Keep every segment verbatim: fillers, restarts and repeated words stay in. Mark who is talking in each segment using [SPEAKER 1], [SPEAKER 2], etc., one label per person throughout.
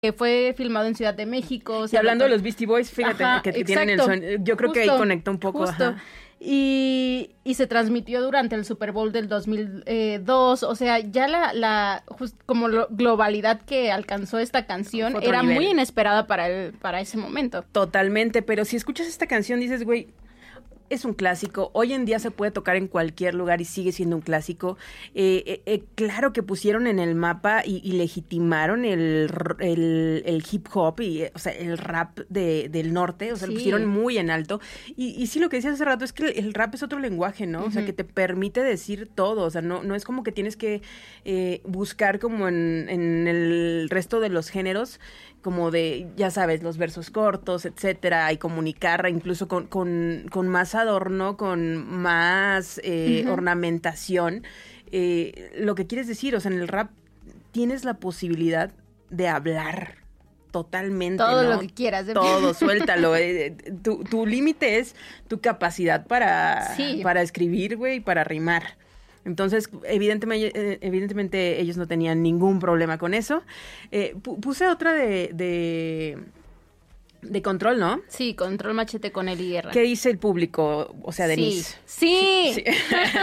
[SPEAKER 1] que fue filmado en Ciudad de México. O sea,
[SPEAKER 2] y hablando
[SPEAKER 1] lo...
[SPEAKER 2] de los Beastie Boys, fíjate
[SPEAKER 1] ajá,
[SPEAKER 2] que, que
[SPEAKER 1] exacto,
[SPEAKER 2] tienen el sonido. Yo creo justo, que ahí conecta un poco.
[SPEAKER 1] Justo.
[SPEAKER 2] Ajá.
[SPEAKER 1] Y, y se transmitió durante el Super Bowl del dos mil dos, o sea, ya la, la just, como lo, globalidad que alcanzó esta canción era nivel. Muy inesperada para, el, para ese momento.
[SPEAKER 2] Totalmente, pero si escuchas esta canción dices, güey, es un clásico, hoy en día se puede tocar en cualquier lugar y sigue siendo un clásico. Eh, eh, eh, claro que pusieron en el mapa y, y legitimaron el, el, el hip hop, y, o sea, el rap de, del norte, o sea, sí. Lo pusieron muy en alto. Y, y sí, lo que decías hace rato es que el rap es otro lenguaje, ¿no? Uh-huh. O sea, que te permite decir todo, o sea, no, no es como que tienes que eh, buscar como en, en el resto de los géneros, como de, ya sabes, los versos cortos, etcétera, y comunicar incluso con, con, con más adorno, con más eh, uh-huh. ornamentación, eh, lo que quieres decir, o sea, en el rap tienes la posibilidad de hablar totalmente,
[SPEAKER 1] todo
[SPEAKER 2] ¿no?
[SPEAKER 1] lo que quieras. ¿eh?
[SPEAKER 2] Todo, suéltalo. Eh, tu tu límite es tu capacidad para,
[SPEAKER 1] sí.
[SPEAKER 2] para escribir, güey, y para rimar. Entonces, evidentemente, evidentemente ellos no tenían ningún problema con eso. Eh, puse otra de, de, de Control, ¿no?
[SPEAKER 1] Sí, Control Machete con Eli Guerra.
[SPEAKER 2] ¿Qué dice el público? O sea, Denise.
[SPEAKER 1] Sí. sí.
[SPEAKER 2] sí.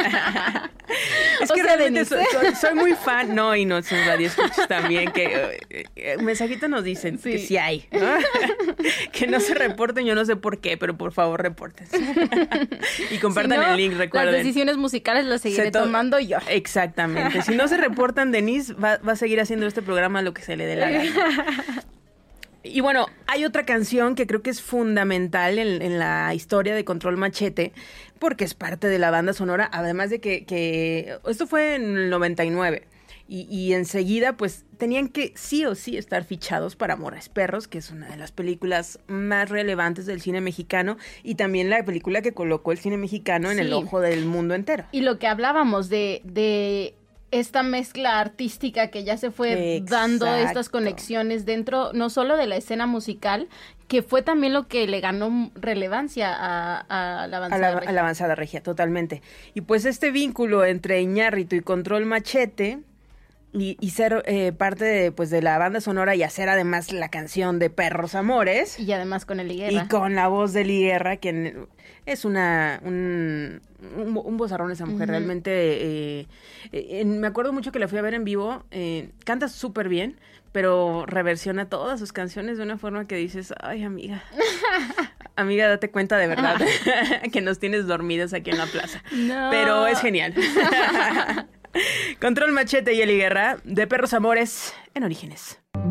[SPEAKER 2] Es
[SPEAKER 1] o
[SPEAKER 2] que
[SPEAKER 1] sea,
[SPEAKER 2] realmente soy, soy, soy muy fan. No, y no, son radioescuchas también, que eh, eh, mensajitos nos dicen sí. que sí hay, ¿no? Que no se reporten, yo no sé por qué, pero por favor repórtense. Y compartan si no, el link, recuerden.
[SPEAKER 1] Las decisiones musicales las seguiré to- tomando yo.
[SPEAKER 2] Exactamente. Si no se reportan, Denise va, va a seguir haciendo este programa lo que se le dé la gana. Y bueno, hay otra canción que creo que es fundamental en, en la historia de Control Machete, porque es parte de la banda sonora, además de que, que esto fue en el noventa y nueve, y, y enseguida pues tenían que sí o sí estar fichados para Amores Perros, que es una de las películas más relevantes del cine mexicano, y también la película que colocó el cine mexicano en sí. el ojo del mundo entero.
[SPEAKER 1] Y lo que hablábamos de... de... esta mezcla artística que ya se fue Exacto. dando estas conexiones dentro, no solo de la escena musical, que fue también lo que le ganó relevancia a, a la avanzada
[SPEAKER 2] a la, regia. A la avanzada regia, totalmente. Y pues este vínculo entre Iñárritu y Control Machete, y, y ser eh, parte de, pues, de la banda sonora y hacer además la canción de Perros Amores.
[SPEAKER 1] Y además con Eli Guerra.
[SPEAKER 2] Y con la voz de Eli Guerra, quien es una un, un, un vozarrón esa mujer, uh-huh. realmente. Eh, eh, me acuerdo mucho que la fui a ver en vivo, eh, canta súper bien, pero reversiona todas sus canciones de una forma que dices, ay, amiga, amiga, date cuenta de verdad que nos tienes dormidas aquí en la plaza.
[SPEAKER 1] No.
[SPEAKER 2] Pero es genial. Control Machete y Eli Guerra, de Perros Amores en Orígenes.